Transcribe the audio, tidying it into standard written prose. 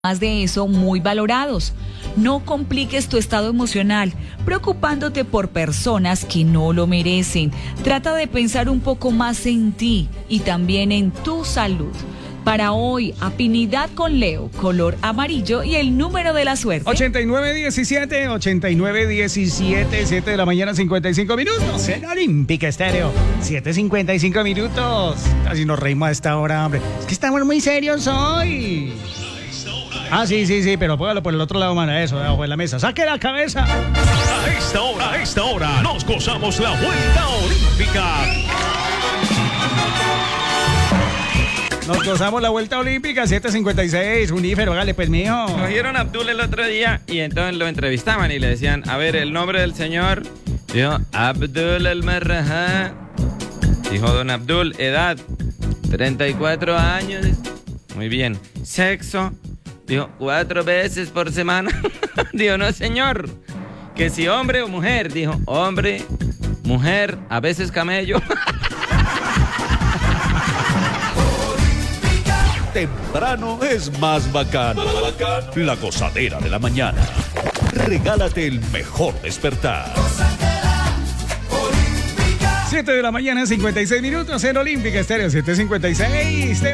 Más de eso, muy valorados. No compliques tu estado emocional, preocupándote por personas que no lo merecen. Trata de pensar un poco más en ti y también en tu salud. Para hoy, afinidad con Leo, color amarillo y el número de la suerte. 8917, 7 de la mañana, 55 minutos. En Olímpica Estéreo, 7:55 minutos. Casi nos reímos a esta hora, hombre. Es que estamos muy serios hoy. Ah, sí, pero póngalo por el otro lado, mano, eso, debajo de la mesa. ¡Saque la cabeza! A esta hora, nos gozamos la vuelta olímpica. Nos gozamos la vuelta olímpica, 7:56. Unífero, hágale pues, mijo. Cogieron a Abdul el otro día y entonces lo entrevistaban y le decían, a ver, el nombre del señor. Dijo, Abdul al-Marraja. Dijo don Abdul, edad, 34 años. Muy bien. Sexo. Dijo, 4 veces por semana. Dijo, no, señor. Que si hombre o mujer. Dijo, hombre, mujer, a veces camello. Temprano es más bacano. La gozadera de la mañana. Regálate el mejor despertar. 7 de la mañana, 56 minutos en Olímpica Estéreo, 7:56.